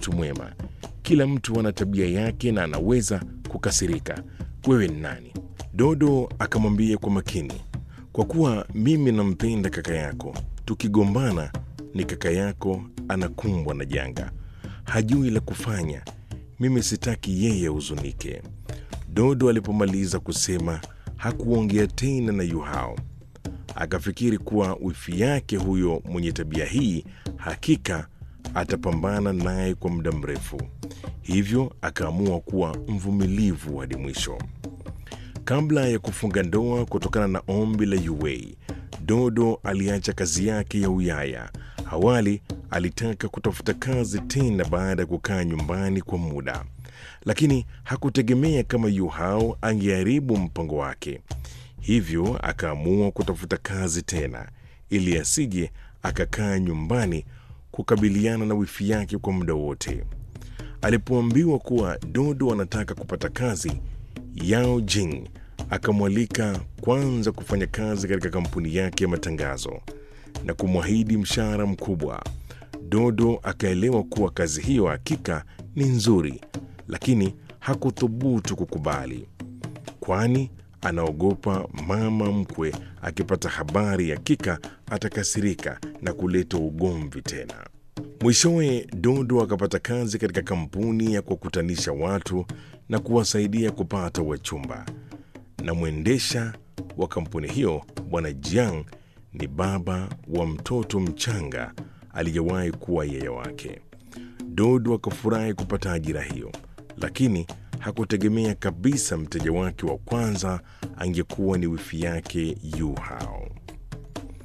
mtu mwema. Kila mtu ana tabia yake na anaweza kukasirika. Wewe ni nani? Dodo akamwambia kwa makini, kwa kuwa mimi nampenda kaka yako. Tukigombana ni kaka yako anakumbwa na janga. Hajui la kufanya. Mimi sitaki yeye huzunike. Dodo alipomaliza kusema hakuongea tena na Yu Hao. Akafikiri kuwa wifi yake huyo mwenye tabia hii hakika atapambana naye kwa muda mrefu. Hivyo akaamua kuwa mvumilivu hadi mwisho. Kabla ya kufunga ndoa kutokana na ombi la Yu Wei, Dodo aliacha kazi yake ya uyaya. Awali alitaka kutafuta kazi tena baada ya kukaa nyumbani kwa muda, lakini hakutegemea kama Yu Hao angeharibu mpango wake. Hivyo akaamua kutafuta kazi tena ili asije akakaa nyumbani kukabiliana na wifi yake kwa muda wote. Alipoambiwa kuwa Dodo anataka kupata kazi, Yao Jing akamwalika kwanza kufanya kazi katika kampuni yake ya matangazo na kumwahidi mshahara mkubwa. Dodo akaelewa kuwa kazi hiyo hakika ni nzuri, lakini hakuthubutu kukubali, kwani anaogopa mama mkwe akipata habari hakika atakasirika na kuleta ugomvi tena. Mwishowe Dodo akapata kazi katika kampuni ya kuwakutanisha watu na kuwasaidia kupata wachumba, na mwendesha wa kampuni hiyo Bwana Jiang ni baba wa mtoto mchanga aliyewahi kuwa yeye wake. Dodo akafurahi kupata ajira hiyo, lakini hakutegemea kabisa mteja wake wa kwanza angekuwa ni wifi yake Yu Hao.